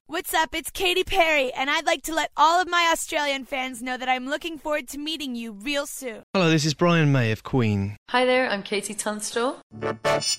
What's up? It's Katy Perry, and I'd like to let all of my Australian fans know that I'm looking forward to meeting you real soon. Hello, this is Brian May of Queen. Hi there, I'm Katie Tunstall.